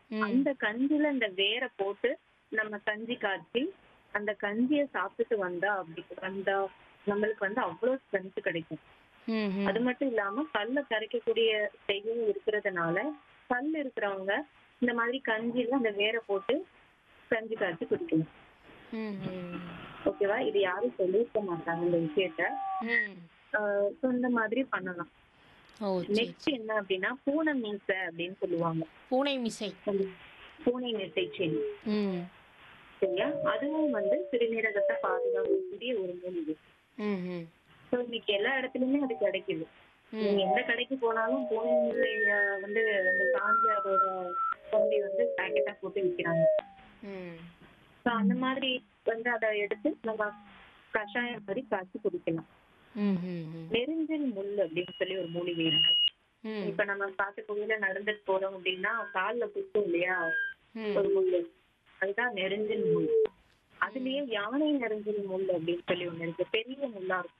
ம். அந்த கஞ்சில இந்த வேரை போட்டு நம்ம கஞ்சி காய்ச்சி அந்த கஞ்சிய சாப்பிட்டுட்டு வந்தா நம்மளுக்கு வந்து அவ்வளவு ஸ்ட்ரென்த் கிடைக்கும். ம். ம். அது மட்டும் இல்லாம கல்ல கரைக்கக்கூடிய செய்யும் இருக்கிறதுனால கல் இருக்கிறவங்க இந்த மாதிரி கஞ்சில அந்த வேரை போட்டு கஞ்சி காய்ச்சி குடிக்கணும். ம். ம். ஓகேவா? இது யாரும் சொல்லியிருக்க மாட்டாங்க இந்த விஷயத்த. ம். ஸோ இந்த மாதிரி பண்ணலாம். ஓ! சரி, நெக்ஸ்ட் சரி. என்ன அப்படின்னா பூனை மீசை அப்படின்னு சொல்லுவாங்க. பூனை மிசை. பூனை மீசை செடி. ம். சரியா? அதுவும் வந்து சிறுநீரகத்தை பாதுகாக்கக்கூடிய ஒரு மூலிகை. ம். ம். ஸோ இன்னைக்கு எல்லா இடத்துலயுமே அது கிடைக்குது. நீங்க ம். எந்த கடைக்கு போனாலும் பூனை மீசைய வந்து அந்த காஞ்ச அதோட பகுதி வந்து பேக்கெட்டா போட்டு விற்கிறாங்க. ம். ஸோ அந்த மாதிரி வந்து அதை எடுத்து நம்ம கஷாயம் மாதிரி காய்ச்சி குடிக்கலாம். ம். ம். ம். நெருஞ்சில் முள் அப்படின்னு சொல்லி ஒரு மூலிகை இருக்கு. ம். இப்ப நம்ம காட்டுக்குள்ள நடந்துட்டு போறோம் அப்படின்னா கால்ல குத்தும் இல்லையா ம். ஒரு முள்ளு, அதுதான் நெருஞ்சில் முள். அதுலயே யானை நெருஞ்சில் முள் அப்படின்னு சொல்லி ஒண்ணு இருக்கு. பெரிய முள்ளா இருக்கும்.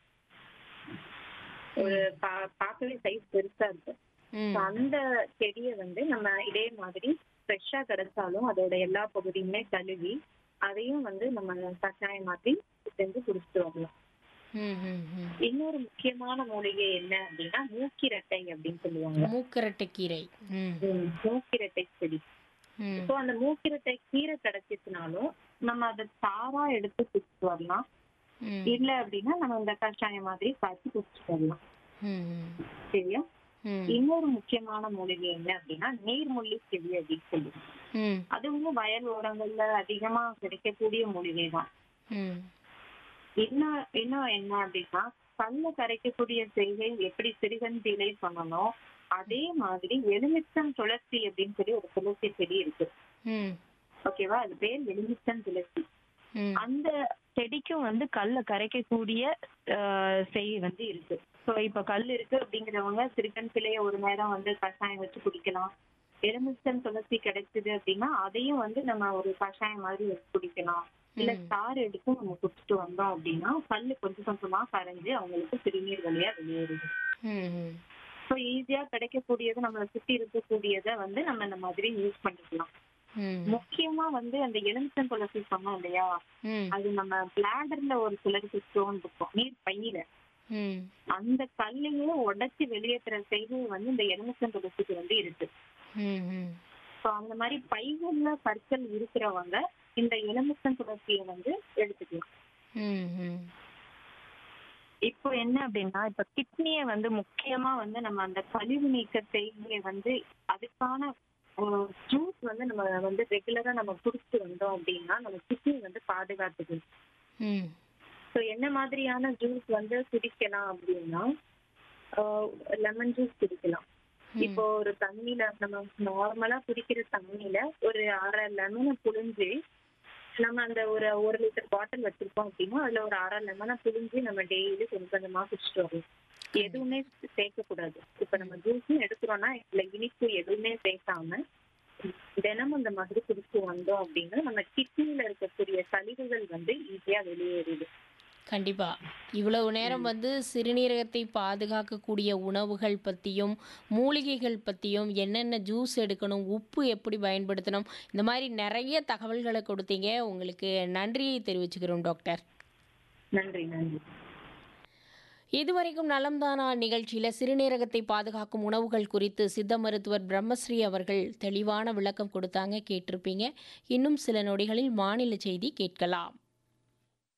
ஒரு பார்க்கவே சைஸ் பெருசா இருக்கும். ம். So அந்த செடியை வந்து நம்ம இதே மாதிரி ஃப்ரெஷ்ஷா கிடைச்சாலும் அதோட எல்லா பகுதியுமே கழுவி அதையும் வந்து நம்ம கஷாயம் மாதிரி செஞ்சு குடிச்சிட்டு வரலாம். ம். ம். ம். இன்னொரு முக்கியமான மூலிகை என்ன அப்படின்னா மூக்கிரட்டை அப்படின்னு சொல்லுவாங்க. மூக்கரட்டை கீரை. ம். மூக்கிரட்டை செடி. ம். இப்போ அந்த மூக்கிரட்டை கீரை கிடைச்சிச்சுனாலும் நம்ம அதை சாரா எடுத்து குடிச்சிட்டு வரலாம். ம். இல்ல அப்படின்னா நம்ம இந்த கஷாயம் மாதிரி காய்ச்சி குடிச்சிட்டு வரலாம். ம். ம். சரியா? ம். இன்னொரு முக்கியமான மூலிகை என்ன அப்படின்னா நீர்முள்ளி செடி அப்படின்னு சொல்லுவோம். ம். அதுவும் வயல் ஓரங்கள்ல அதிகமா கிடைக்கக்கூடிய மூலிகை தான். ம். இன்னும் என்ன அப்படின்னா கல்ல கரைக்கக்கூடிய செய்கை எப்படி சிறுகஞ்சிலை பண்ணணும் அதே மாதிரி எலுமிச்சம் துளசி அப்படின்னு சொல்லி ஒரு துளசி செடி இருக்கு. ம். ஓகேவா? அது பேர் எலுமிச்சம் துளசி. ம். அந்த செடிக்கும் வந்து கல்ல கரைக்கக்கூடிய செய் வந்து இருக்கு. ஸோ இப்ப கல் இருக்கு அப்படிங்கிறவங்க சிறுகஞ்சிலைய ஒரு நேரம் வந்து கஷாயம் வச்சு குடிக்கலாம். எலுமிச்சம் துளசி கிடைச்சது அப்படின்னா அதையும் வந்து நம்ம ஒரு கஷாயம் மாதிரி வச்சு குடிக்கலாம். இல்ல சாறு எடுத்து நம்ம குடிச்சிட்டு வந்தோம் அப்படின்னா கல்லு கொஞ்சம் கொஞ்சமா கரைஞ்சு அவங்களுக்கு சிறுநீர் வழியா வெளியேறுது. ம். ஸோ ஈஸியா கிடைக்கக்கூடியது நம்மளை சுத்தி இருக்கக்கூடியதை வந்து நம்ம இந்த மாதிரி யூஸ் பண்ணிக்கலாம். ம். முக்கியமா வந்து அந்த எலுமிச்சம் துளசி சொன்னோம் இல்லையா, ம். அது நம்ம பிளாடர்ல ஒரு சிலருக்கு ஸ்டோன் இருக்கும் நீர் பையில. ம். அந்த கல்லையே உடைச்சு வெளியேற்றுற செய்கை வந்து இந்த எலுமிச்சம் துளசிக்கு வந்து இருக்கு. ம். ம். ஸோ அந்த மாதிரி பைகள்ல கற்கள் இருக்கிறவங்க இந்த எலுமிச்சம் துளசியை வந்து எடுத்துக்கலாம். ம். ம். இப்போ என்ன அப்படின்னா இப்ப கிட்னியை வந்து முக்கியமா வந்து நம்ம அந்த கழிவு நீக்க செய்கையை வந்து அதுக்கான ஜூஸ் வந்து நம்ம வந்து ரெகுலரா நம்ம குடிச்சிட்டு வந்தோம் அப்படின்னா நம்ம கிட்னி வந்து பாதுகாத்துக்கணும். ம். ஸோ என்ன மாதிரியான ஜூஸ் வந்து குடிக்கலாம் அப்படின்னா லெமன் ஜூஸ் குடிக்கலாம். இப்போ ஒரு தண்ணியில நம்ம நார்மலா குடிக்கிற தண்ணியில ஒரு 1/2 லெமனை புழிஞ்சு நம்ம அந்த ஒரு லிட்டர் பாட்டில் வச்சிருக்கோம் அப்படின்னா அதுல ஒரு 1/2 லெமனை புழிஞ்சு நம்ம டெய்லி கொஞ்சம் கொஞ்சமா குடிச்சிட்டு வரணும். எதுவுமே சேர்க்கக்கூடாது. இப்ப நம்ம ஜூஸும் எடுக்கிறோம்னா இதுல இனிப்பு எதுவுமே சேர்க்காம தினமும் இந்த மாதிரி குடிச்சு வந்தோம் அப்படின்னா நம்ம கிட்னியில இருக்கக்கூடிய கழிவுகள் வந்து ஈஸியா வெளியேறுது. கண்டிப்பா. இவ்வளவு நேரம் வந்து சிறுநீரகத்தை பாதுகாக்கக்கூடிய உணவுகள் பத்தியும், மூலிகைகள் பத்தியும், என்னென்ன ஜூஸ் எடுக்கணும், உப்பு எப்படி பயன்படுத்தணும், இந்த மாதிரி நிறைய தகவல்களை கொடுத்தீங்க. உங்களுக்கு நன்றியை தெரிவிச்சுக்கிறோம் டாக்டர். நன்றி. நன்றி. இதுவரைக்கும் நலம்தானா நிகழ்ச்சியில் சிறுநீரகத்தை பாதுகாக்கும் உணவுகள் குறித்து சித்த மருத்துவர் பிரம்மஸ்ரீ அவர்கள் தெளிவான விளக்கம் கொடுத்தாங்க. கேட்டிருப்பீங்க. இன்னும் சில நொடிகளில் மாநில செய்தி கேட்கலாம்.